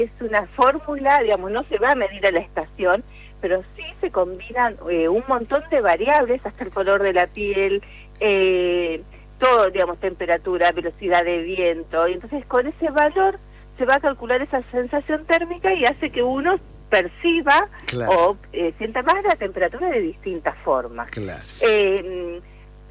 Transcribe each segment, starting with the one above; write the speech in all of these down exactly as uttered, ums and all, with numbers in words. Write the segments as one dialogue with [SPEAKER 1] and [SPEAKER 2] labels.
[SPEAKER 1] es una fórmula, digamos, no se va a medir a la estación, pero sí se combinan eh, un montón de variables, hasta el color de la piel, eh, todo, digamos, temperatura, velocidad de viento, y entonces con ese valor se va a calcular esa sensación térmica y hace que uno perciba claro. o eh, sienta más la temperatura de distintas formas.
[SPEAKER 2] Claro.
[SPEAKER 1] Eh,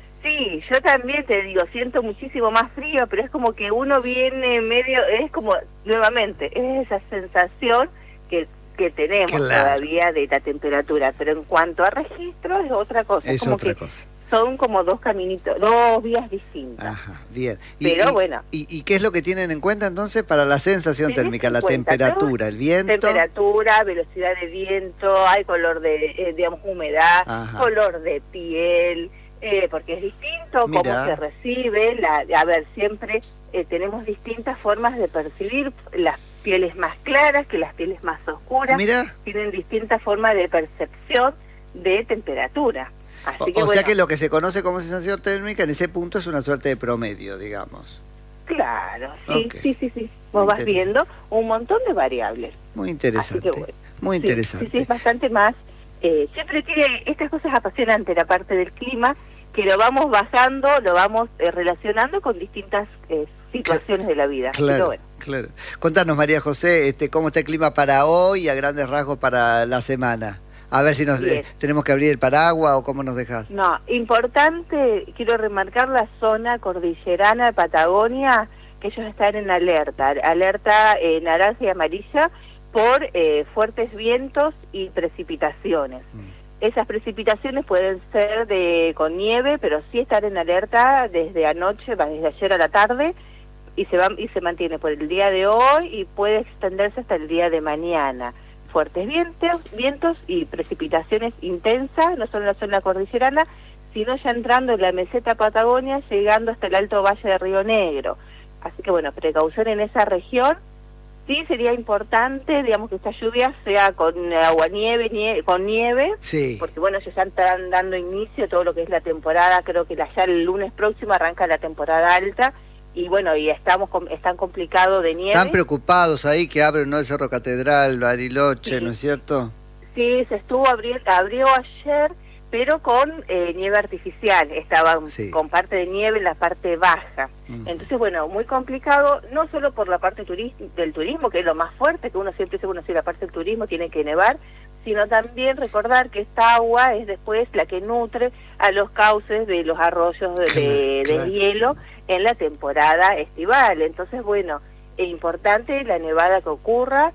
[SPEAKER 1] sí, yo también te digo, siento muchísimo más frío, pero es como que uno viene medio, es como, nuevamente, es esa sensación que, que tenemos claro. todavía de la temperatura, pero en cuanto a registro es otra cosa.
[SPEAKER 2] Es
[SPEAKER 1] como
[SPEAKER 2] otra
[SPEAKER 1] que
[SPEAKER 2] cosa.
[SPEAKER 1] Son como dos caminitos, dos vías distintas.
[SPEAKER 2] Ajá, bien. Y,
[SPEAKER 1] pero
[SPEAKER 2] y,
[SPEAKER 1] bueno.
[SPEAKER 2] Y, ¿Y qué es lo que tienen en cuenta entonces para la sensación térmica? La
[SPEAKER 1] cuenta,
[SPEAKER 2] temperatura,
[SPEAKER 1] ¿no?
[SPEAKER 2] el viento.
[SPEAKER 1] Temperatura, velocidad de viento, hay color de, eh, digamos, humedad,
[SPEAKER 2] Ajá.
[SPEAKER 1] color de piel, eh, porque es distinto
[SPEAKER 2] Mirá.
[SPEAKER 1] cómo se recibe. La, a ver, siempre eh, tenemos distintas formas de percibir las pieles más claras que las pieles más oscuras.
[SPEAKER 2] Mirá.
[SPEAKER 1] Tienen distintas formas de percepción de temperatura. Así
[SPEAKER 2] o
[SPEAKER 1] que,
[SPEAKER 2] o
[SPEAKER 1] bueno,
[SPEAKER 2] sea que lo que se conoce como sensación térmica en ese punto es una suerte de promedio, digamos.
[SPEAKER 1] Claro, sí,
[SPEAKER 2] okay.
[SPEAKER 1] sí, sí, sí. Vos vas viendo un montón de variables.
[SPEAKER 2] Muy interesante,
[SPEAKER 1] Así que, bueno,
[SPEAKER 2] muy
[SPEAKER 1] sí,
[SPEAKER 2] interesante.
[SPEAKER 1] Sí, sí, es bastante más. Eh, siempre tiene estas cosas apasionantes, la parte del clima, que lo vamos bajando, lo vamos eh, relacionando con distintas eh, situaciones de la vida.
[SPEAKER 2] Claro,
[SPEAKER 1] Así que, bueno.
[SPEAKER 2] claro. Contanos, María José, este, cómo está el clima para hoy y a grandes rasgos para la semana. A ver si nos eh, tenemos que abrir el paraguas o cómo nos dejas.
[SPEAKER 1] No, importante, quiero remarcar la zona cordillerana de Patagonia, que ellos están en alerta, alerta eh, naranja y amarilla por eh, fuertes vientos y precipitaciones. Mm. Esas precipitaciones pueden ser de con nieve, pero sí están en alerta desde anoche, desde ayer a la tarde, y se va, y se mantiene por el día de hoy y puede extenderse hasta el día de mañana. Fuertes vientos, vientos y precipitaciones intensas, no solo en la zona cordillerana, sino ya entrando en la meseta Patagonia, llegando hasta el Alto Valle de Río Negro. Así que bueno, precaución en esa región. Sí sería importante, digamos, que esta lluvia sea con aguanieve, nieve, con nieve,
[SPEAKER 2] sí.
[SPEAKER 1] porque bueno, ellos ya están dando inicio a todo lo que es la temporada, creo que ya el lunes próximo arranca la temporada alta, y bueno, y estamos están complicados de nieve.
[SPEAKER 2] Están preocupados ahí que abren, ¿no?, el Cerro Catedral, Bariloche, sí. ¿no es cierto?
[SPEAKER 1] Sí, se estuvo abriendo, abrió ayer, pero con eh, nieve artificial, estaban sí. con parte de nieve en la parte baja. Uh-huh. Entonces, bueno, muy complicado, no solo por la parte turis del turismo, que es lo más fuerte, que uno siempre dice, bueno, si la parte del turismo tiene que nevar, sino también recordar que esta agua es después la que nutre a los cauces de los arroyos de,
[SPEAKER 2] claro,
[SPEAKER 1] de,
[SPEAKER 2] claro.
[SPEAKER 1] de hielo en la temporada estival. Entonces, bueno, es importante la nevada que ocurra,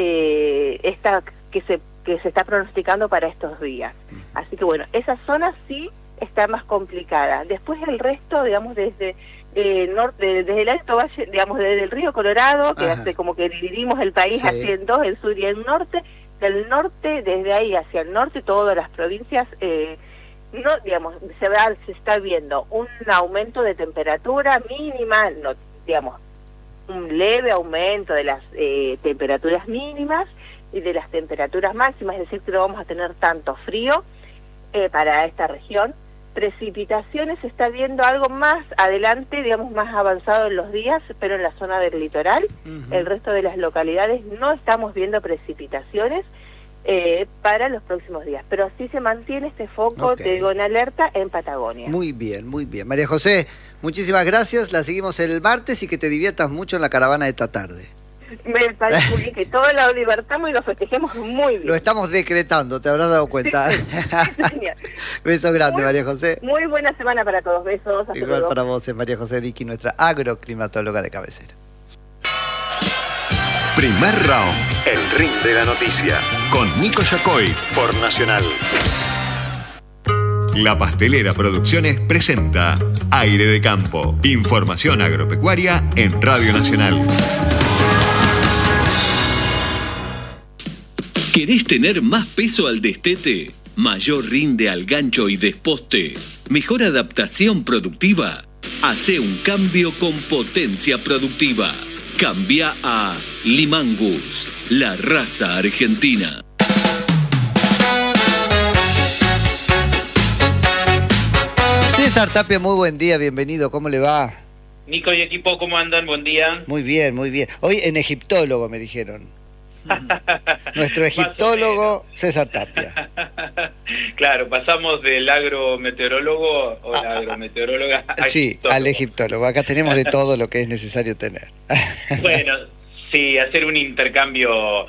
[SPEAKER 1] eh, esta que se que se está pronosticando para estos días. Así que bueno, esa zona sí está más complicada. Después el resto, digamos, desde eh, norte, desde el Alto Valle, digamos, desde el río Colorado, que hace como que dividimos el país sí. así en dos, el sur y el norte, del norte, desde ahí hacia el norte, todas las provincias, eh, no, digamos, se va, se está viendo un aumento de temperatura mínima, no, digamos, un leve aumento de las eh, temperaturas mínimas y de las temperaturas máximas, es decir, que no vamos a tener tanto frío eh, para esta región. Precipitaciones se está viendo algo más adelante, digamos, más avanzado en los días, pero en la zona del litoral. Uh-huh. El resto de las localidades no estamos viendo precipitaciones eh, para los próximos días, pero sí se mantiene este foco, okay. te digo, en alerta en Patagonia.
[SPEAKER 2] Muy bien, muy bien. María José, muchísimas gracias, la seguimos el martes y que te diviertas mucho en la caravana de esta tarde.
[SPEAKER 1] Me parece muy bien que todos lo libertamos y lo festejemos muy bien.
[SPEAKER 2] Lo estamos decretando, te habrás dado cuenta. Sí, beso grande, muy, María José.
[SPEAKER 1] Muy buena semana para todos, besos. Hasta
[SPEAKER 2] Igual
[SPEAKER 1] luego.
[SPEAKER 2] Para vos, es María José Diqui, nuestra agroclimatóloga de cabecera.
[SPEAKER 3] Primer round, el ring de la noticia, con Nico Yacoy, por Nacional. La Pastelera Producciones presenta Aire de Campo. Información agropecuaria en Radio Nacional.
[SPEAKER 4] ¿Querés tener más peso al destete? ¿Mayor rinde al gancho y desposte? ¿Mejor adaptación productiva? Hacé un cambio con potencia productiva. Cambia a Limangus, la raza argentina.
[SPEAKER 2] César Tapia, muy buen día, bienvenido, ¿cómo le va?
[SPEAKER 5] Nico y equipo, ¿cómo andan? Buen día.
[SPEAKER 2] Muy bien, muy bien. Hoy en egiptólogo me dijeron. Nuestro egiptólogo César Tapia.
[SPEAKER 5] Claro, pasamos del agrometeorólogo o la agrometeoróloga
[SPEAKER 2] a sí, egiptólogo. Al egiptólogo. Acá tenemos de todo lo que es necesario tener.
[SPEAKER 5] Bueno, sí, hacer un intercambio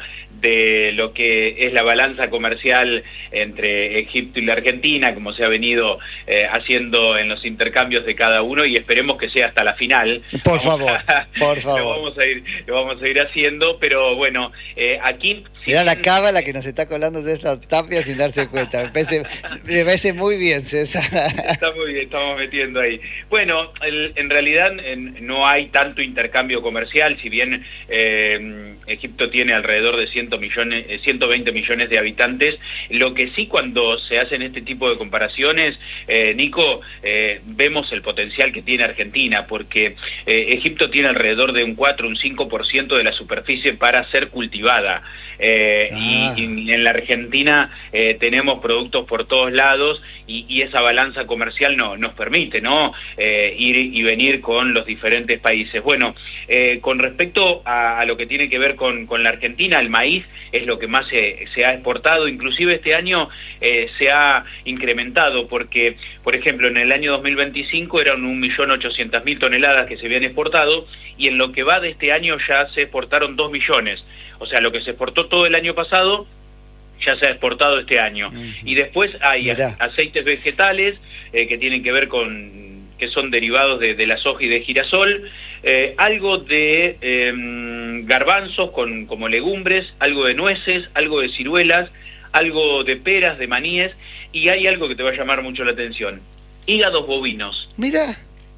[SPEAKER 5] de lo que es la balanza comercial entre Egipto y la Argentina, como se ha venido eh, haciendo en los intercambios de cada uno, y esperemos que sea hasta la final.
[SPEAKER 2] Por vamos favor, a, por favor.
[SPEAKER 5] Lo vamos a ir, lo vamos a ir haciendo, pero bueno, eh, aquí...
[SPEAKER 2] Mirá la cábala que nos está colando César Tapia sin darse cuenta. Me parece, me parece muy bien, César.
[SPEAKER 5] Está muy bien, estamos metiendo ahí. Bueno, el, en realidad en, no hay tanto intercambio comercial, si bien eh, Egipto tiene alrededor de ciento veinte millones de habitantes. Lo que sí, cuando se hacen este tipo de comparaciones, eh, Nico, eh, vemos el potencial que tiene Argentina, porque eh, Egipto tiene alrededor de un cuatro, un cinco por ciento de la superficie para ser cultivada. Eh, ah. y, y en la Argentina eh, tenemos productos por todos lados y, y esa balanza comercial no, nos permite, ¿no? Eh, ir y venir con los diferentes países. Bueno, eh, con respecto a, a lo que tiene que ver con, con la Argentina, el maíz es lo que más se, se ha exportado, inclusive este año eh, se ha incrementado porque, por ejemplo, en el año dos mil veinticinco eran un millón ochocientas mil toneladas que se habían exportado y en lo que va de este año ya se exportaron dos millones. O sea, lo que se exportó todo el año pasado ya se ha exportado este año. Uh-huh. Y después hay Mirá. aceites vegetales eh, que tienen que ver con que son derivados de, de la soja y de girasol, eh, algo de eh, garbanzos con, como legumbres, algo de nueces, algo de ciruelas, algo de peras, de maníes, y hay algo que te va a llamar mucho la atención: hígados bovinos.
[SPEAKER 2] Mira.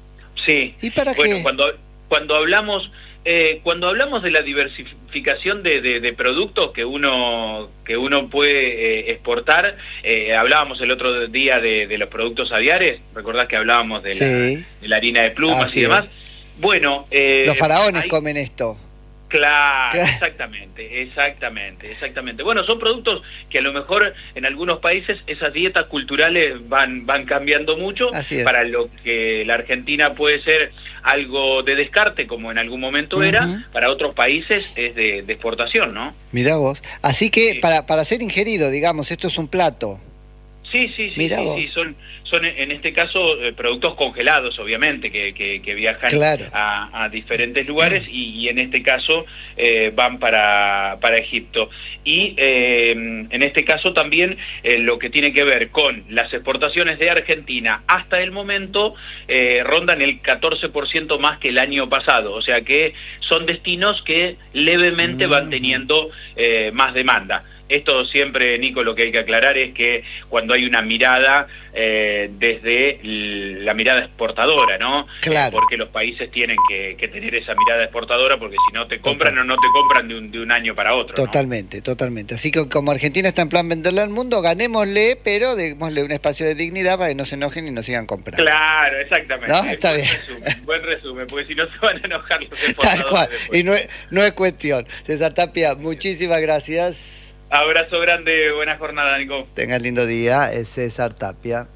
[SPEAKER 5] Sí.
[SPEAKER 2] ¿Y para
[SPEAKER 5] bueno,
[SPEAKER 2] qué?
[SPEAKER 5] Cuando, cuando hablamos... Eh, cuando hablamos de la diversificación de, de, de productos que uno que uno puede eh, exportar, eh, hablábamos el otro día de, de los productos aviares, recordás que hablábamos de, sí. la, de la harina de plumas Así y demás. Es. Bueno, eh,
[SPEAKER 2] los faraones hay... comen esto.
[SPEAKER 5] Claro, claro, exactamente, exactamente, exactamente. Bueno, son productos que a lo mejor en algunos países esas dietas culturales van, van cambiando mucho. Para lo que la Argentina puede ser algo de descarte, como en algún momento uh-huh. era, para otros países es de, de exportación, ¿no?
[SPEAKER 2] Mirá vos. Así que sí. para, para ser ingerido, digamos, esto es un plato.
[SPEAKER 5] Sí, sí, sí, sí, sí, son, son en este caso eh, productos congelados, obviamente, que, que, que viajan
[SPEAKER 2] claro.
[SPEAKER 5] a, a diferentes lugares y, y en este caso eh, van para, para Egipto. Y eh, en este caso también eh, lo que tiene que ver con las exportaciones de Argentina hasta el momento eh, rondan el catorce por ciento más que el año pasado, o sea que son destinos que levemente mm. van teniendo eh, más demanda. Esto siempre, Nico, lo que hay que aclarar es que cuando hay una mirada eh, desde la mirada exportadora, ¿no?
[SPEAKER 2] Claro.
[SPEAKER 5] Porque los países tienen que, que tener esa mirada exportadora, porque si no te compran Total. o no te compran de un, de un año para otro.
[SPEAKER 2] Totalmente,
[SPEAKER 5] ¿no?
[SPEAKER 2] totalmente. Así que como Argentina está en plan venderle al mundo, ganémosle, pero démosle un espacio de dignidad para que no se enojen y no sigan comprando.
[SPEAKER 5] Claro, exactamente.
[SPEAKER 2] ¿No? Está
[SPEAKER 5] buen
[SPEAKER 2] bien.
[SPEAKER 5] Resumen, buen resumen, porque si no se van a enojar los exportadores.
[SPEAKER 2] Tal cual,
[SPEAKER 5] después.
[SPEAKER 2] y no es, no es cuestión. César Tapia, muchísimas gracias.
[SPEAKER 5] Abrazo grande, buena jornada, Nico.
[SPEAKER 2] Tenga lindo día, es César Tapia.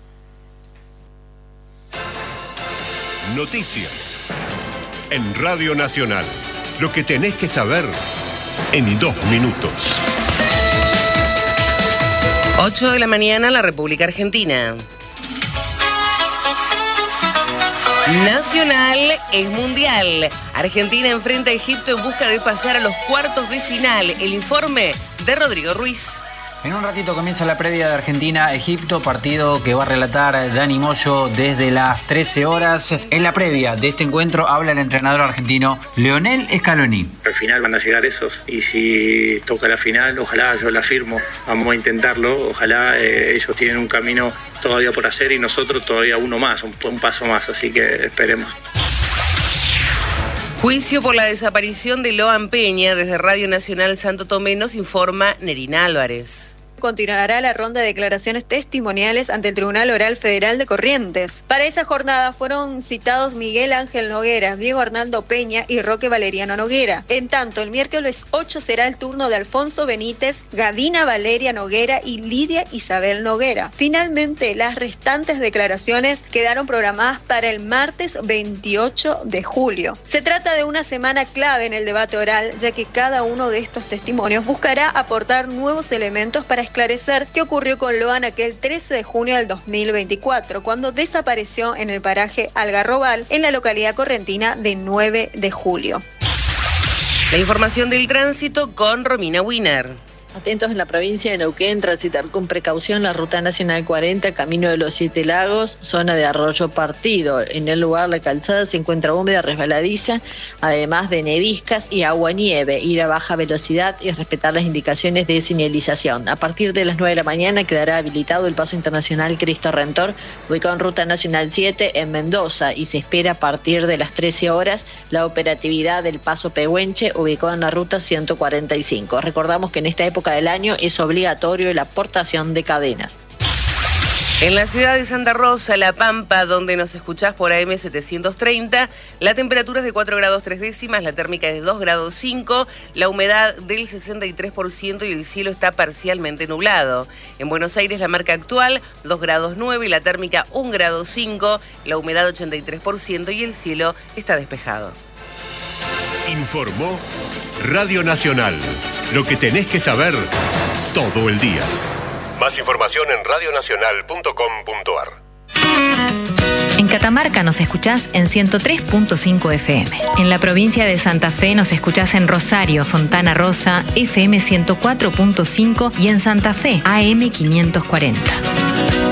[SPEAKER 4] Noticias en Radio Nacional. Lo que tenés que saber en dos minutos.
[SPEAKER 6] ocho de la mañana, la República Argentina. Nacional es mundial. Argentina enfrenta a Egipto en busca de pasar a los cuartos de final. El informe de Rodrigo Ruiz.
[SPEAKER 7] En un ratito comienza la previa de Argentina-Egipto, partido que va a relatar Dani Moyo desde las trece horas. En la previa de este encuentro habla el entrenador argentino Leonel Scaloni.
[SPEAKER 8] Al final van a llegar esos y si toca la final, ojalá, yo la firmo, vamos a intentarlo, ojalá eh, ellos tienen un camino todavía por hacer y nosotros todavía uno más, un, un paso más, así que esperemos.
[SPEAKER 6] Juicio por la desaparición de Loan Peña. Desde Radio Nacional Santo Tomé nos informa Nerina Álvarez.
[SPEAKER 9] Continuará la ronda de declaraciones testimoniales ante el Tribunal Oral Federal de Corrientes. Para esa jornada fueron citados Miguel Ángel Noguera, Diego Arnaldo Peña y Roque Valeriano Noguera. En tanto, el miércoles ocho será el turno de Alfonso Benítez, Gavina Valeria Noguera y Lidia Isabel Noguera. Finalmente, las restantes declaraciones quedaron programadas para el martes veintiocho de julio. Se trata de una semana clave en el debate oral, ya que cada uno de estos testimonios buscará aportar nuevos elementos para esclarecer qué ocurrió con Loan aquel trece de junio del dos mil veinticuatro, cuando desapareció en el paraje Algarrobal, en la localidad correntina de nueve de julio.
[SPEAKER 6] La información del tránsito con Romina Wiener.
[SPEAKER 10] Atentos en la provincia de Neuquén, transitar con precaución la ruta nacional cuarenta, camino de los Siete Lagos, zona de Arroyo Partido. En el lugar la calzada se encuentra húmeda, resbaladiza, además de neviscas y agua nieve. Ir a baja velocidad y respetar las indicaciones de señalización. A partir de las nueve de la mañana quedará habilitado el paso internacional Cristo Redentor, ubicado en ruta nacional siete en Mendoza, y se espera a partir de las trece horas la operatividad del paso Pehuenche, ubicado en la ruta ciento cuarenta y cinco. Recordamos que en esta época del año es obligatorio la aportación de cadenas.
[SPEAKER 6] En la ciudad de Santa Rosa, La Pampa, donde nos escuchás por A M setecientos treinta, la temperatura es de cuatro grados tres décimas, la térmica es de dos grados cinco, la humedad del sesenta y tres por ciento y el cielo está parcialmente nublado. En Buenos Aires la marca actual dos grados nueve y la térmica un grado cinco, la humedad ochenta y tres por ciento y el cielo está despejado.
[SPEAKER 11] Informó Radio Nacional. Lo que tenés que saber todo el día. Más información en radio nacional punto com punto a r.
[SPEAKER 12] En Catamarca nos escuchás en ciento tres punto cinco F M. En la provincia de Santa Fe nos escuchás en Rosario, Fontana Rosa, F M ciento cuatro punto cinco y en Santa Fe, A M quinientos cuarenta.